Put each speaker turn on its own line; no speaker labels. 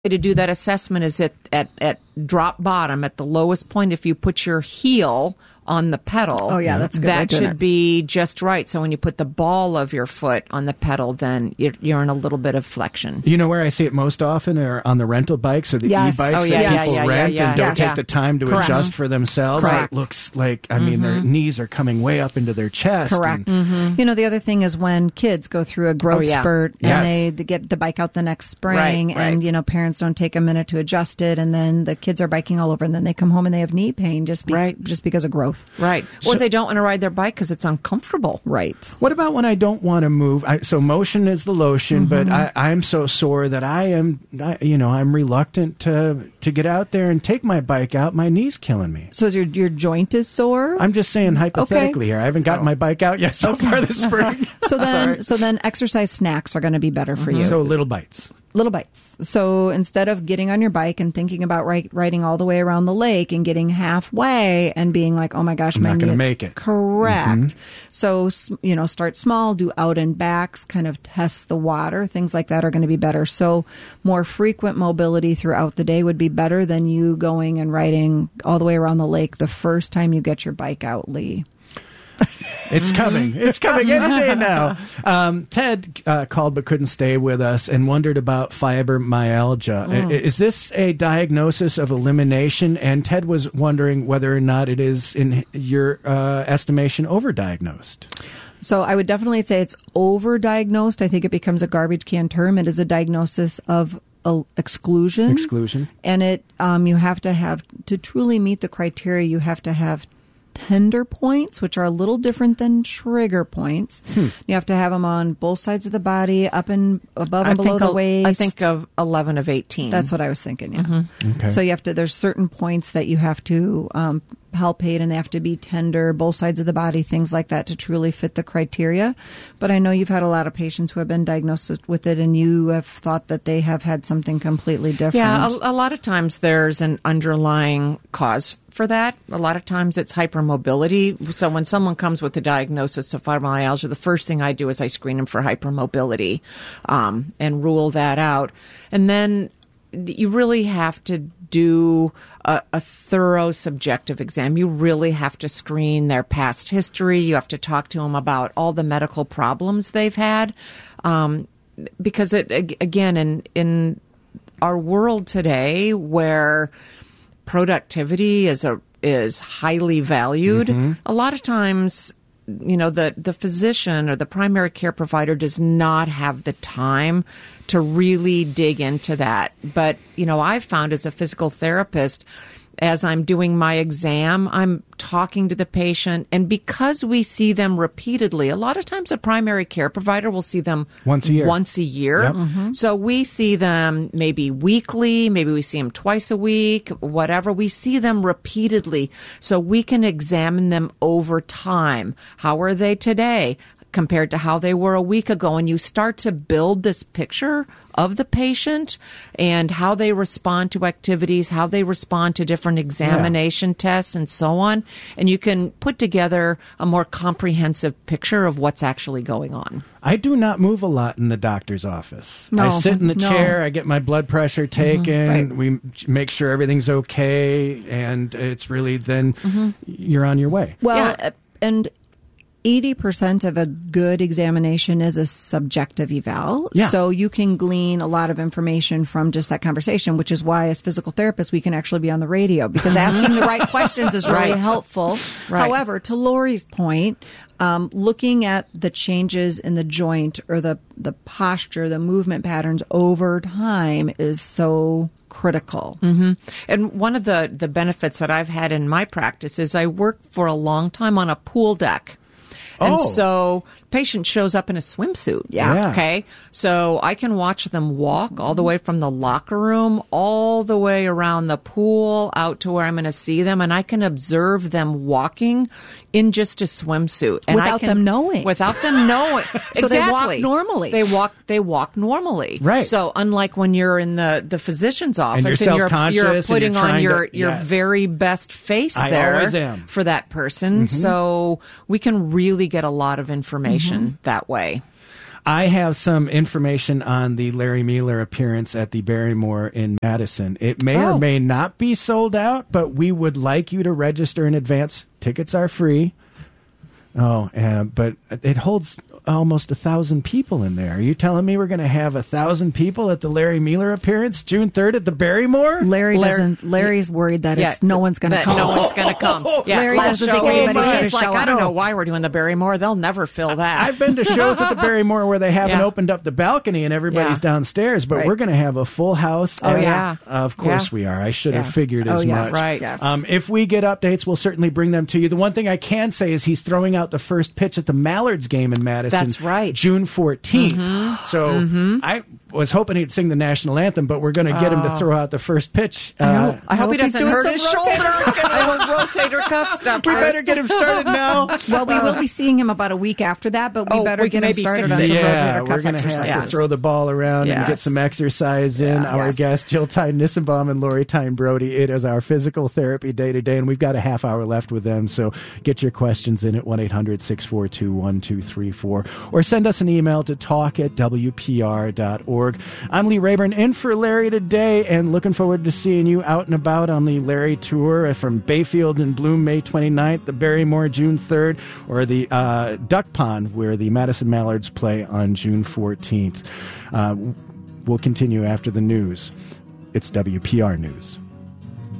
to do that assessment is at drop bottom, at the lowest point. If you put your heel on the pedal,
that's a good way
that
of doing
should
it.
be just right. So when you put the ball of your foot on the pedal, then you're in a little bit of flexion.
You know where I see it most often are on the rental bikes or the
Yes.
e-bikes
Oh,
that
yeah,
people
yeah,
rent
yeah,
and don't
yeah.
take the time to
Correct.
adjust for themselves.
Correct.
It looks like, I mean, their knees are coming way up into their chest.
Correct.
and-
You know, the other thing is when kids go through a growth spurt and
Yes.
they get the bike out the next spring
Right,
and,
right.
you know, parents don't take a minute to adjust it and then the kids are biking all over and then they come home and they have knee pain just because of growth.
Right. Or they don't want to ride their bike because it's uncomfortable.
Right.
What about when I don't want to move? So motion is the lotion, but I'm so sore that I'm reluctant to get out there and take my bike out. My knee's killing me.
So is your joint is sore?
I'm just saying hypothetically here. I haven't gotten my bike out yet so far this spring.
So then exercise snacks are going to be better for you.
So little bites.
Little bites. So instead of getting on your bike and thinking about riding all the way around the lake and getting halfway and being like, oh my gosh,
I'm not going to make it.
Correct. So, start small, do out and backs, kind of test the water. Things like that are going to be better. So more frequent mobility throughout the day would be better than you going and riding all the way around the lake the first time you get your bike out, Lee.
It's coming. It's coming any day now. Ted called but couldn't stay with us and wondered about fibromyalgia. Is this a diagnosis of elimination? And Ted was wondering whether or not it is, in your estimation, overdiagnosed.
So I would definitely say it's overdiagnosed. I think it becomes a garbage can term. It is a diagnosis of exclusion.
Exclusion.
And it you have to truly meet the criteria, you have to have tender points, which are a little different than trigger points. You have to have them on both sides of the body, up and above and below the waist.
I think of 11 of 18.
That's what I was thinking, yeah.
Okay.
So there's certain points that you have to palpate and they have to be tender, both sides of the body, things like that to truly fit the criteria. But I know you've had a lot of patients who have been diagnosed with it and you have thought that they have had something completely different.
Yeah, a lot of times there's an underlying cause for that. A lot of times it's hypermobility. So when someone comes with a diagnosis of fibromyalgia, the first thing I do is I screen them for hypermobility and rule that out. And then you really have to do a thorough subjective exam. You really have to screen their past history. You have to talk to them about all the medical problems they've had. Because again, in our world today where productivity is highly valued, a lot of times, the physician or the primary care provider does not have the time to really dig into that. But, I've found as a physical therapist, as I'm doing my exam, I'm talking to the patient. And because we see them repeatedly, a lot of times a primary care provider will see them
once a year.
Yep. So we see them maybe weekly, maybe we see them twice a week, whatever. We see them repeatedly. So we can examine them over time. How are they today compared to how they were a week ago? And you start to build this picture of the patient and how they respond to activities, how they respond to different examination tests and so on. And you can put together a more comprehensive picture of what's actually going on.
I do not move a lot in the doctor's office.
No,
I sit in the
no.
chair, I get my blood pressure taken,
Right.
we make sure everything's okay, and it's really then you're on your way.
Well, and 80% of a good examination is a subjective eval.
Yeah.
So you can glean a lot of information from just that conversation, which is why as physical therapists, we can actually be on the radio because asking the right questions is really helpful.
Right.
However, to Lori's point, looking at the changes in the joint or the posture, the movement patterns over time is so critical.
And one of the benefits that I've had in my practice is I worked for a long time on a pool deck. And so patient shows up in a swimsuit.
Yeah.
Okay. So I can watch them walk all the way from the locker room, all the way around the pool out to where I'm going to see them. And I can observe them walking in just a swimsuit. And
Without them knowing.
Without them knowing.
So they walk
Exactly.
normally.
They walk normally.
Right.
So unlike when you're in the physician's office
you're
you're
self-conscious and
putting
you're
on
trying
your
to- yes.
very best face
I
there
always am.
for that person. So we can really get a lot of information that way.
I have some information on the Larry Mueller appearance at the Barrymore in Madison. It may or may not be sold out, but we would like you to register in advance. Tickets are free. But it holds almost 1,000 people in there. Are you telling me we're going to have 1,000 people at the Larry Mueller appearance June 3rd at the Barrymore?
Larry's worried that no one's going to come.
No one's going to come. Yeah,
Larry doesn't think anybody's going to
he's like,
show
I don't
up.
know why we're doing the Barrymore. They'll never fill that.
I've been to shows at the Barrymore where they haven't opened up the balcony and everybody's downstairs, but we're going to have a full house.
Oh, yeah.
Of course we are. I should have figured as much.
Right.
Yes.
If we get updates, we'll certainly bring them to you. The one thing I can say is he's throwing out the first pitch at the Mallards game in Madison.
That's right.
June 14th. So I was hoping he'd sing the national anthem, but we're going to get him to throw out the first pitch.
I hope he
he's
doesn't
doing
hurt
some
his shoulder. Rotator cuff stuff.
We better get him started now.
Well, we will be seeing him about a week after that, but we better
we
get
can
him
maybe
started
fix
on
it.
some
Yeah,
rotator
we're
cuff
going to have to
exercises.
throw the ball around and
Yes.
get some exercise in. Our
Yes.
guests, Jill Tyne Nissenbaum and Lori Tyne Brody. It is our physical therapy day to day, and we've got a half hour left with them. So get your questions in at 1-800-642-1234 or send us an email to talk@wpr.org. I'm Lee Rayburn in for Larry today, and looking forward to seeing you out and about on the Larry Tour from Bayfield and Bloom May 29th, the Barrymore June 3rd, or the Duck Pond where the Madison Mallards play on June 14th. We'll continue after the news. It's WPR News.